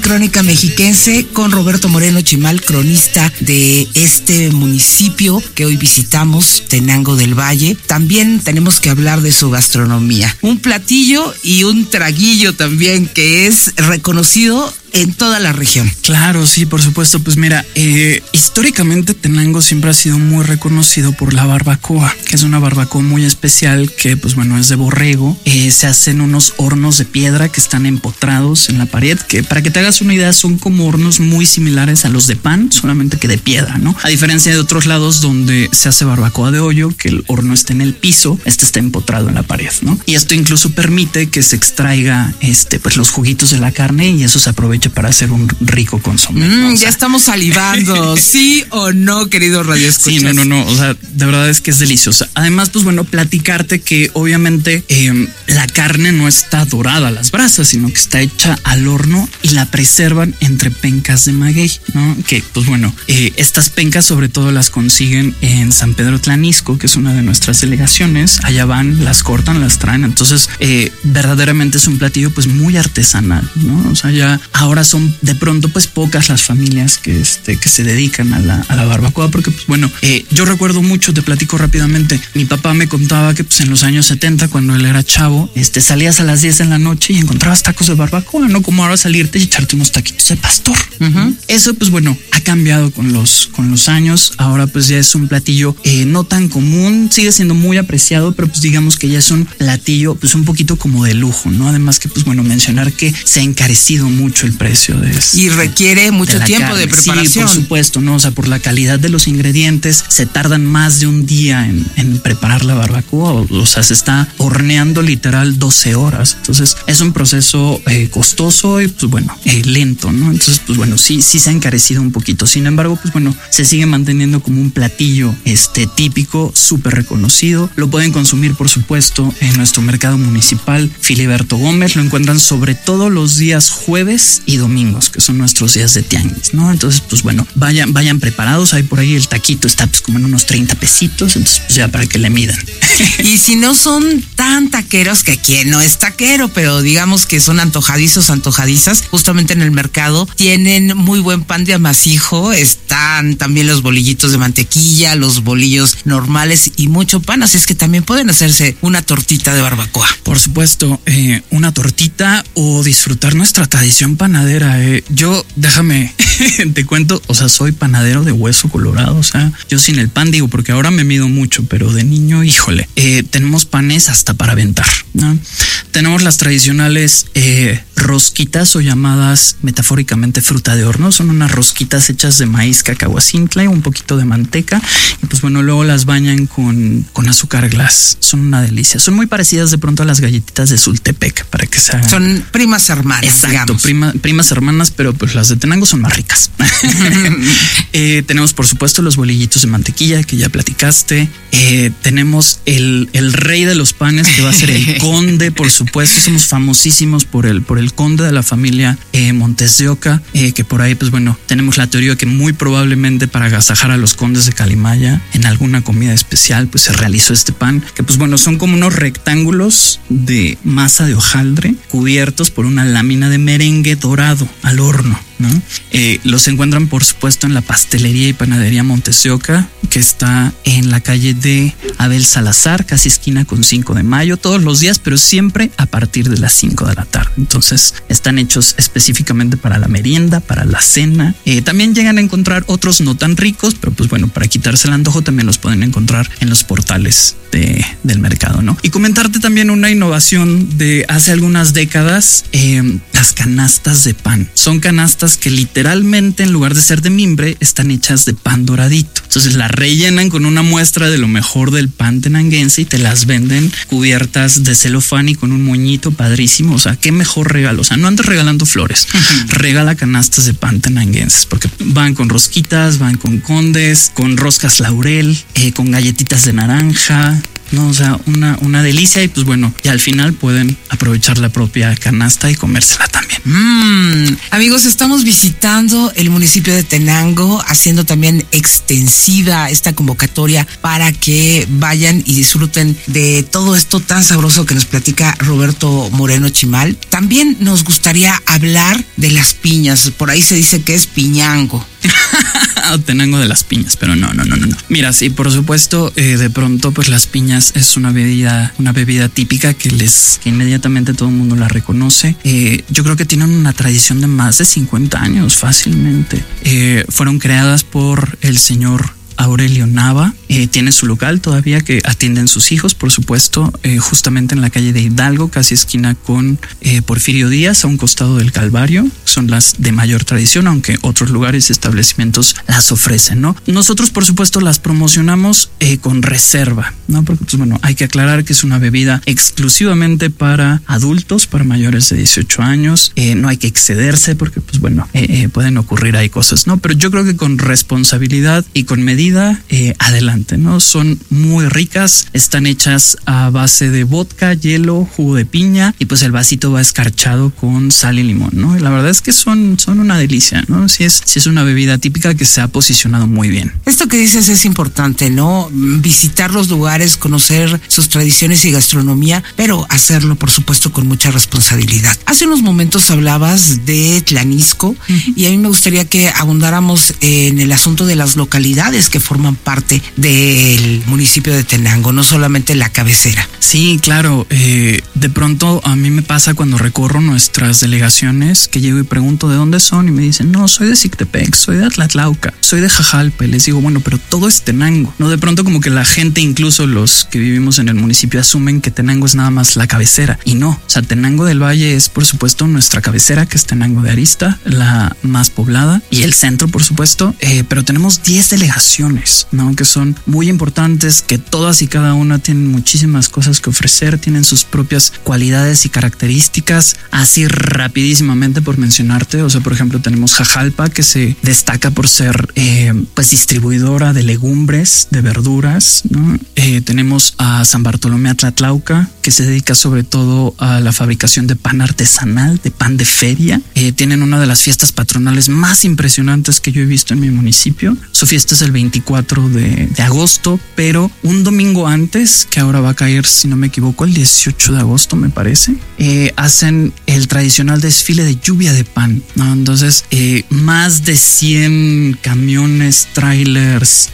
Crónica Mexiquense con Roberto Moreno Chimal, cronista de este municipio que hoy visitamos, Tenango del Valle. También tenemos que hablar de su gastronomía. Un platillo y un traguillo también que es reconocido en toda la región. Claro, sí, por supuesto. Pues mira, históricamente Tenango siempre ha sido muy reconocido por la barbacoa, que es una barbacoa muy especial que, pues bueno, es de borrego. Se hacen unos hornos de piedra que están empotrados en la pared, que para que te hagas una idea son como hornos muy similares a los de pan, solamente que de piedra, ¿no? A diferencia de otros lados donde se hace barbacoa de hoyo, que el horno está en el piso, está empotrado en la pared, ¿no? Y esto incluso permite que se extraiga pues los juguitos de la carne y eso se aprovecha para hacer un rico consomé, ¿no? O sea, ya estamos salivando, ¿sí o no, querido Radio Escuchas? Sí, no, o sea, de verdad es que es deliciosa. Además, pues bueno, platicarte que obviamente la carne no está dorada a las brasas, sino que está hecha al horno y la preservan entre pencas de maguey, ¿no? Que, pues bueno, estas pencas sobre todo las consiguen en San Pedro Tlanisco, que es una de nuestras delegaciones. Allá van, las cortan, las traen. Entonces, verdaderamente es un platillo pues muy artesanal, ¿no? O sea, ya ahora son de pronto pues pocas las familias que se dedican a la barbacoa, porque pues bueno, yo recuerdo mucho, te platico rápidamente, mi papá me contaba que pues en los años 70, cuando él era chavo, salías a las 10 de la noche y encontrabas tacos de barbacoa, no como ahora salirte y echarte unos taquitos de pastor. Uh-huh. Eso pues bueno, ha cambiado con los años. Ahora pues ya es un platillo no tan común, sigue siendo muy apreciado, pero pues digamos que ya es un platillo pues un poquito como de lujo, ¿no? Además que pues bueno, mencionar que se ha encarecido mucho el precio de esto. Y requiere mucho tiempo de preparación. Sí, por supuesto, ¿no? O sea, por la calidad de los ingredientes, se tardan más de un día en preparar la barbacoa. O sea, se está horneando literal 12 horas. Entonces, es un proceso costoso y pues bueno, lento, ¿no? Entonces, pues bueno, sí se ha encarecido un poquito. Sin embargo, pues bueno, se sigue manteniendo como un platillo típico, súper reconocido. Lo pueden consumir, por supuesto, en nuestro mercado municipal Filiberto Gómez. Lo encuentran sobre todo los días jueves y domingos, que son nuestros días de tianguis, ¿no? Entonces, pues bueno, vayan preparados. Ahí por ahí el taquito está pues como en unos 30 pesitos, entonces pues ya para que le midan. Y si no son tan taqueros, que quien no es taquero, pero digamos que son antojadizos, antojadizas, justamente en el mercado tienen muy buen pan de amasijo, están también los bolillitos de mantequilla, los bolillos normales y mucho pan, así es que también pueden hacerse una tortita de barbacoa. Por supuesto, una tortita o disfrutar nuestra tradición panadera. Yo, déjame, te cuento, o sea, soy panadero de hueso colorado, o sea, yo sin el pan digo, porque ahora me mido mucho, pero de niño, híjole, tenemos panes hasta para aventar, ¿no? Tenemos las tradicionales rosquitas o llamadas metafóricamente fruta de horno. Son unas rosquitas hechas de maíz cacahuacintle, un poquito de manteca y pues bueno, luego las bañan con azúcar glass. Son una delicia. Son muy parecidas de pronto a las galletitas de Sultepec, para que se hagan. Son primas hermanas. Exacto, primas hermanas, pero pues las de Tenango son más ricas. Tenemos por supuesto los bolillitos de mantequilla que ya platicaste. Tenemos el rey de los panes, que va a ser el conde, por supuesto. Somos famosísimos por el conde de la familia Montes de Oca, que por ahí pues bueno, tenemos la teoría que muy probablemente para agasajar a los condes de Calimaya en alguna comida especial pues se realizó este pan, que pues bueno, son como unos rectángulos de masa de hojaldre cubiertos por una lámina de merengue dorado al horno, ¿no? Los encuentran por supuesto en la pastelería y panadería Montes de Oca, que está en la calle de Abel Salazar, casi esquina con 5 de mayo, todos los días, pero siempre a partir de las 5 de la tarde. Entonces están hechos específicamente para la merienda, para la cena. También llegan a encontrar otros no tan ricos, pero pues bueno, para quitarse el antojo también los pueden encontrar en los portales del mercado, ¿no? Y comentarte también una innovación de hace algunas décadas, las canastas de pan. Son canastas que literalmente en lugar de ser de mimbre están hechas de pan doradito. Entonces las rellenan con una muestra de lo mejor del pan tenanguense y te las venden cubiertas de celofán y con un moñito padrísimo. O sea, qué mejor regalo. O sea, no andes regalando flores, regala canastas de pan tenanguenses, porque van con rosquitas, van con condes, con roscas laurel, con galletitas de naranja. ¿no? O sea, una delicia y pues bueno, y al final pueden aprovechar la propia canasta y comérsela también. Amigos, estamos visitando el municipio de Tenango, haciendo también extensiva esta convocatoria para que vayan y disfruten de todo esto tan sabroso que nos platica Roberto Moreno Chimal. También nos gustaría hablar de las piñas. Por ahí se dice que es piñango. Tenango de las piñas, pero no. Mira, sí, por supuesto, de pronto, pues las piñas es una bebida típica que inmediatamente todo el mundo la reconoce. Yo creo que tienen una tradición de más de 50 años fácilmente. Fueron creadas por el señor Aurelio Nava, tiene su local todavía que atienden sus hijos, por supuesto, justamente en la calle de Hidalgo, casi esquina con Porfirio Díaz, a un costado del Calvario. Son las de mayor tradición, aunque otros lugares y establecimientos las ofrecen, ¿no? Nosotros, por supuesto, las promocionamos con reserva, ¿no? Porque, pues bueno, hay que aclarar que es una bebida exclusivamente para adultos, para mayores de 18 años. No hay que excederse porque, pues bueno, pueden ocurrir ahí cosas, ¿no? Pero yo creo que con responsabilidad y con medida, adelante, ¿no? Son muy ricas, están hechas a base de vodka, hielo, jugo de piña y pues el vasito va escarchado con sal y limón, ¿no? Y la verdad es que son una delicia, ¿no? Sí es una bebida típica que se ha posicionado muy bien. Esto que dices es importante, ¿no? Visitar los lugares, conocer sus tradiciones y gastronomía, pero hacerlo, por supuesto, con mucha responsabilidad. Hace unos momentos hablabas de Tlanisco y a mí me gustaría que abundáramos en el asunto de las localidades que forman parte del municipio de Tenango, no solamente la cabecera. Sí, claro. De pronto a mí me pasa cuando recorro nuestras delegaciones que llego y pregunto de dónde son y me dicen, no, soy de Zictepec, soy de Atlatlauca, soy de Jajalpa. Y les digo, bueno, pero todo es Tenango, ¿no? De pronto como que la gente, incluso los que vivimos en el municipio, asumen que Tenango es nada más la cabecera y no. O sea, Tenango del Valle es, por supuesto, nuestra cabecera, que es Tenango de Arista, la más poblada, y el centro, por supuesto, pero tenemos 10 delegaciones, ¿no? Que son muy importantes, que todas y cada una tienen muchísimas cosas que ofrecer, tienen sus propias cualidades y características. Así rapidísimamente por mencionarte, o sea, por ejemplo, tenemos Jajalpa, que se destaca por ser pues distribuidora de legumbres, de verduras, ¿no? Tenemos a San Bartolomé Atlatlauca, que se dedica sobre todo a la fabricación de pan artesanal, de pan de feria. Tienen una de las fiestas patronales más impresionantes que yo he visto en mi municipio. Su fiesta es el 24 de agosto, pero un domingo antes, que ahora va a caer, si no me equivoco, el 18 de agosto, me parece, hacen el tradicional desfile de lluvia de pan, ¿no? Entonces, más de 100 camiones, trailers,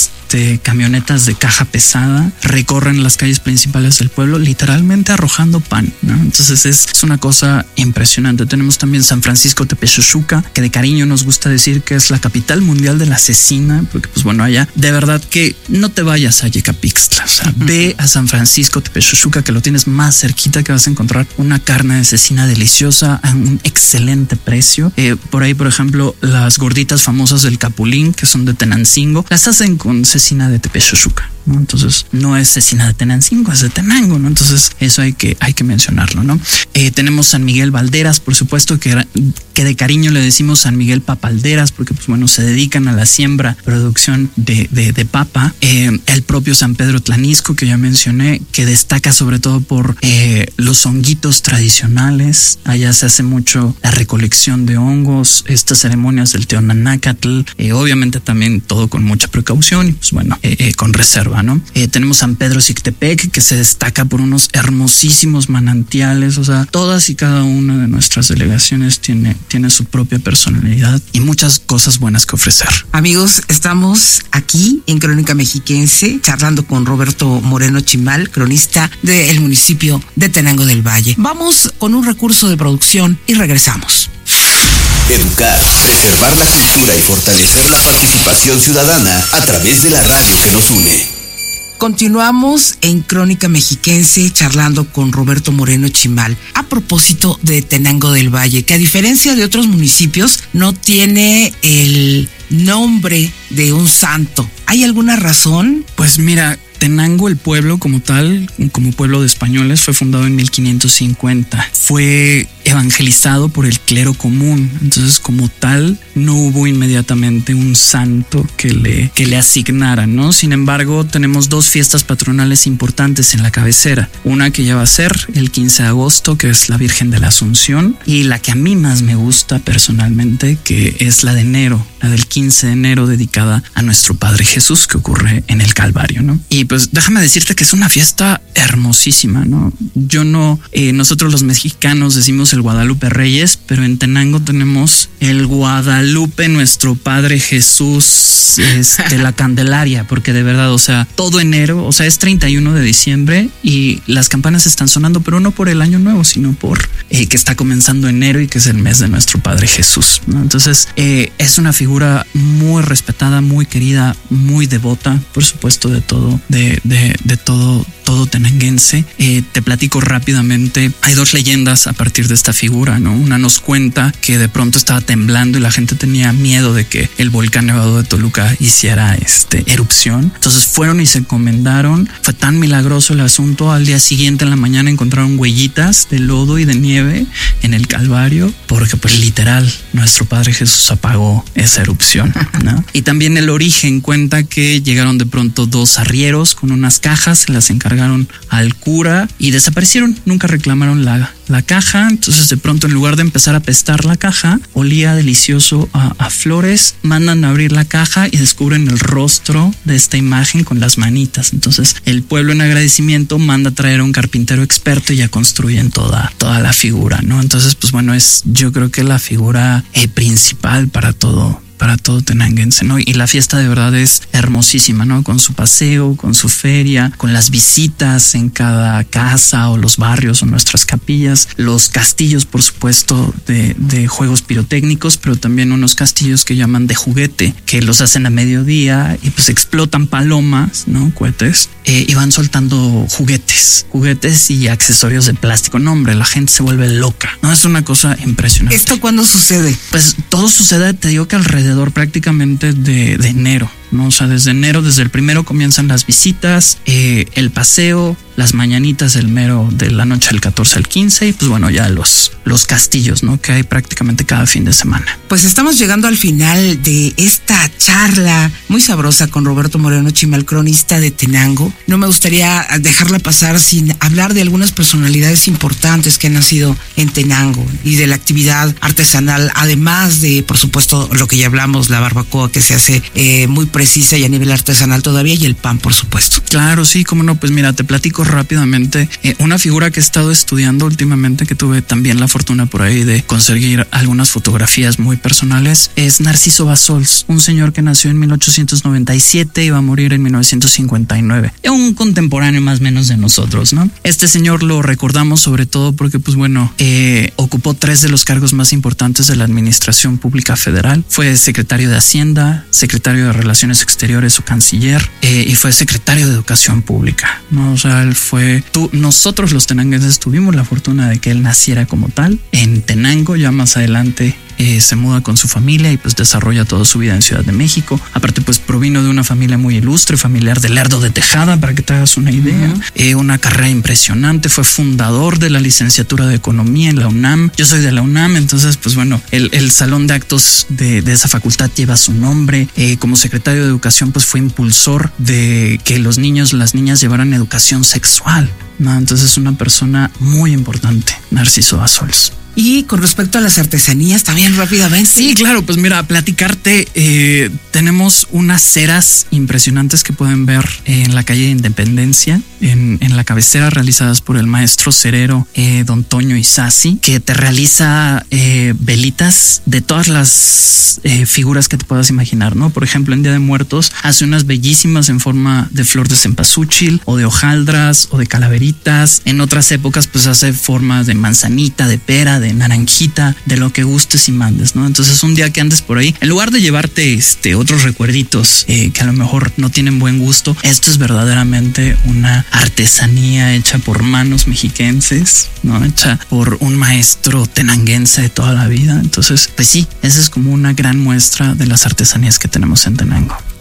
camionetas de caja pesada recorren las calles principales del pueblo literalmente arrojando pan, ¿no? Entonces es una cosa impresionante. Tenemos también San Francisco Tepexuchuca, que de cariño nos gusta decir que es la capital mundial de la cecina, porque pues bueno, allá de verdad que no te vayas a Yecapixtla, o sea, ve a San Francisco Tepexuchuca, que lo tienes más cerquita, que vas a encontrar una carne de cecina deliciosa a un excelente precio. Por ahí, por ejemplo, las gorditas famosas del Capulín, que son de Tenancingo, las hacen con cecina de Tepexuchuca, ¿no? Entonces no es cecina de Tenancingo, es de Tenango, ¿no? Entonces eso hay que mencionarlo, ¿no? Tenemos San Miguel Valderas, por supuesto, que de cariño le decimos San Miguel Papalderas, porque pues bueno, se dedican a la siembra, producción de papa. El propio San Pedro Tlanisco, que ya mencioné, que destaca sobre todo por los honguitos tradicionales. Allá se hace mucho la recolección de hongos, estas ceremonias del Teonanácatl, obviamente también todo con mucha precaución y pues bueno, con reserva, ¿no? Tenemos San Pedro Zictepec, que se destaca por unos hermosísimos manantiales. O sea, todas y cada una de nuestras delegaciones tiene su propia personalidad y muchas cosas buenas que ofrecer. Amigos, estamos aquí en Crónica Mexiquense charlando con Roberto Moreno Chimal, cronista del municipio de Tenango del Valle. Vamos con un recurso de producción y regresamos. Educar, preservar la cultura y fortalecer la participación ciudadana a través de la radio que nos une. Continuamos en Crónica Mexiquense charlando con Roberto Moreno Chimal a propósito de Tenango del Valle, que a diferencia de otros municipios no tiene el nombre de un santo. ¿Hay alguna razón? Pues mira, Tenango, el pueblo como tal, como pueblo de españoles, fue fundado en 1550. Fue evangelizado por el clero común. Entonces, como tal, no hubo inmediatamente un santo que le asignaran, ¿no? Sin embargo, tenemos 2 fiestas patronales importantes en la cabecera. Una que ya va a ser el 15 de agosto, que es la Virgen de la Asunción, y la que a mí más me gusta personalmente, que es la de enero, la del 15 de enero, dedicada a nuestro Padre Jesús, que ocurre en el Calvario, ¿no? Y pues déjame decirte que es una fiesta hermosísima, ¿no? Nosotros los mexicanos decimos el Guadalupe Reyes, pero en Tenango tenemos el Guadalupe nuestro Padre Jesús, la Candelaria, porque de verdad, o sea, todo enero, o sea, es 31 de diciembre y las campanas están sonando, pero no por el año nuevo, sino por que está comenzando enero y que es el mes de nuestro Padre Jesús, ¿no? Entonces, es una figura muy respetada, muy querida, muy devota, por supuesto, de todo tenanguense. Te platico rápidamente. Hay 2 leyendas a partir de esta figura, ¿no? Una nos cuenta que de pronto estaba temblando y la gente tenía miedo de que el volcán Nevado de Toluca hiciera erupción. Entonces fueron y se encomendaron. Fue tan milagroso el asunto. Al día siguiente en la mañana encontraron huellitas de lodo y de nieve en el Calvario, porque pues literal nuestro Padre Jesús apagó esa erupción, ¿no? Y también el origen cuenta que llegaron de pronto 2 arrieros con unas cajas, se las encargaron al cura y desaparecieron. Nunca reclamaron la caja. Entonces de pronto, en lugar de empezar a apestar la caja, olía delicioso a flores. Mandan a abrir la caja y descubren el rostro de esta imagen con las manitas. Entonces el pueblo, en agradecimiento, manda a traer a un carpintero experto y ya construyen toda la figura, ¿no? Entonces, pues bueno, yo creo que la figura principal para todo tenanguense, ¿no? Y la fiesta de verdad es hermosísima, ¿no? Con su paseo, con su feria, con las visitas en cada casa o los barrios o nuestras capillas, los castillos, por supuesto, de juegos pirotécnicos, pero también unos castillos que llaman de juguete, que los hacen a mediodía y pues explotan palomas, ¿no? Cohetes, y van soltando juguetes y accesorios de plástico. No, hombre, la gente se vuelve loca, ¿no? Es una cosa impresionante. ¿Esto cuándo sucede? Pues todo sucede, te digo que alrededor prácticamente de enero, ¿no? O sea, desde enero, desde el 1 comienzan las visitas, el paseo, las mañanitas de la noche del 14 al 15 y pues bueno, ya los castillos, ¿no? Que hay prácticamente cada fin de semana. Pues estamos llegando al final de esta charla muy sabrosa con Roberto Moreno Chimal, cronista de Tenango. No me gustaría dejarla pasar sin hablar de algunas personalidades importantes que han nacido en Tenango y de la actividad artesanal, además de, por supuesto, lo que ya hablamos, la barbacoa que se hace muy precisa y a nivel artesanal todavía, y el pan, por supuesto. Claro, sí, cómo no. Pues mira, te platico rápidamente. Una figura que he estado estudiando últimamente, que tuve también la fortuna por ahí de conseguir algunas fotografías muy personales, es Narciso Bassols, un señor que nació en 1897 y va a morir en 1959. Es un contemporáneo más o menos de nosotros, ¿no? Este señor lo recordamos sobre todo porque, pues bueno, ocupó 3 de los cargos más importantes de la administración pública federal. Fue secretario de Hacienda, secretario de Relaciones Exteriores o canciller, y fue secretario de Educación Pública, ¿no? O sea, él fue... Nosotros los tenanguenses tuvimos la fortuna de que él naciera como tal en Tenango. Ya más adelante se muda con su familia y pues desarrolla toda su vida en Ciudad de México. Aparte, pues provino de una familia muy ilustre, familiar de Lerdo de Tejada, para que te hagas una idea. Una carrera impresionante. Fue fundador de la licenciatura de Economía en la UNAM. Yo soy de la UNAM, entonces pues bueno, el salón de actos de esa facultad lleva su nombre. Como secretario de Educación, pues fue impulsor de que los niños, las niñas llevaran educación sexual, ¿no? Entonces es una persona muy importante, Narciso Bassols. Y con respecto a las artesanías, también rápidamente. Sí, claro, pues mira, platicarte, tenemos unas ceras impresionantes que pueden ver en la calle de Independencia, en la cabecera, realizadas por el maestro cerero don Toño Isasi, que te realiza velitas de todas las figuras que te puedas imaginar, ¿no? Por ejemplo, en Día de Muertos hace unas bellísimas en forma de flor de cempasúchil o de hojaldras o de calaveritas. En otras épocas pues hace formas de manzanita, de pera, de naranjita, de lo que gustes y mandes, ¿no? Entonces un día que andes por ahí, en lugar de llevarte otros recuerditos que a lo mejor no tienen buen gusto, esto es verdaderamente una artesanía hecha por manos mexiquenses, ¿no? Hecha por un maestro tenanguense de toda la vida. Entonces, pues sí, esa es como una gran muestra de las artesanías que tenemos en Tenango.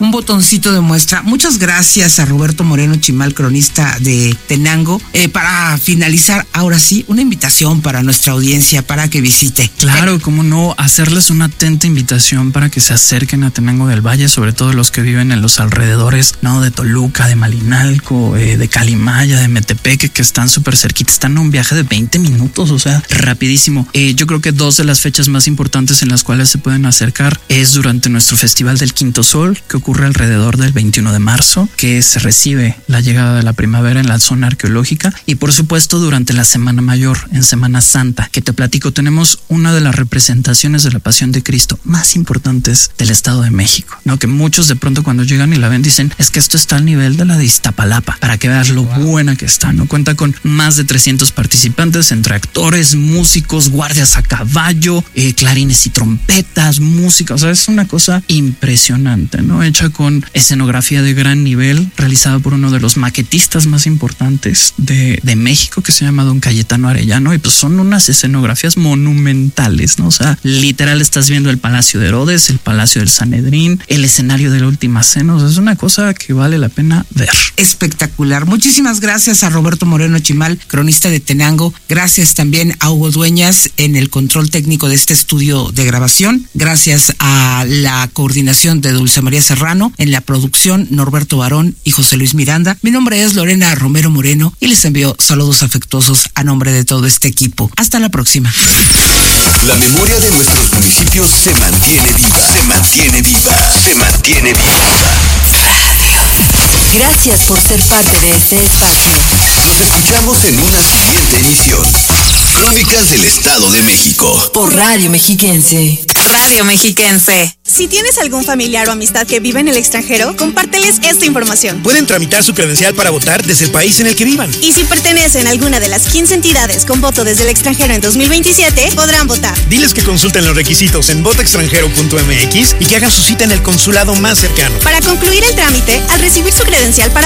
un botoncito de muestra. Muchas gracias a Roberto Moreno Chimal, cronista de Tenango. Para finalizar, ahora sí, una invitación para nuestra audiencia para que visite. Claro, cómo no, hacerles una atenta invitación para que se acerquen a Tenango del Valle, sobre todo los que viven en los alrededores, ¿no? De Toluca, de Malinalco, de Calimaya, de Metepeque, que están súper cerquita, están a un viaje de 20 minutos, o sea, rapidísimo. Yo creo que dos de las fechas más importantes en las cuales se pueden acercar es durante nuestro Festival del Quinto Sol, que ocurre alrededor del 21 de marzo, que se recibe la llegada de la primavera en la zona arqueológica, y por supuesto durante la Semana Mayor, en Semana Santa, que te platico, tenemos una de las representaciones de la Pasión de Cristo más importantes del Estado de México, ¿no? Que muchos de pronto cuando llegan y la ven dicen, es que esto está al nivel de la de Iztapalapa, para que veas lo buena que está, ¿no? Cuenta con más de 300 participantes, entre actores, músicos, guardias a caballo, clarines y trompetas, música, o sea, es una cosa impresionante, ¿no? Hecha con escenografía de gran nivel, realizada por uno de los maquetistas más importantes de México, que se llama Don Cayetano Arellano, y pues son unas escenografías monumentales, ¿no? O sea, literal estás viendo el Palacio de Herodes, el Palacio del Sanedrín, el escenario de la Última Cena, o sea, es una cosa que vale la pena ver. Espectacular. Muchísimas gracias a Roberto Moreno Chimal, cronista de Tenango. Gracias también a Hugo Dueñas en el control técnico de este estudio de grabación. Gracias a la coordinación de Dulce María Serrano, en la producción Norberto Barón y José Luis Miranda. Mi nombre es Lorena Romero Moreno y les envío saludos afectuosos a nombre de todo este equipo. Hasta la próxima. La memoria de nuestros municipios se mantiene viva, se mantiene viva, se mantiene viva. Gracias por ser parte de este espacio. Nos escuchamos en una siguiente emisión. Crónicas del Estado de México. Por Radio Mexiquense. Radio Mexiquense. Si tienes algún familiar o amistad que vive en el extranjero, compárteles esta información. Pueden tramitar su credencial para votar desde el país en el que vivan. Y si pertenecen a alguna de las 15 entidades con voto desde el extranjero en 2027, podrán votar. Diles que consulten los requisitos en votoextranjero.mx y que hagan su cita en el consulado más cercano. Para concluir el trámite, al recibir su credencial para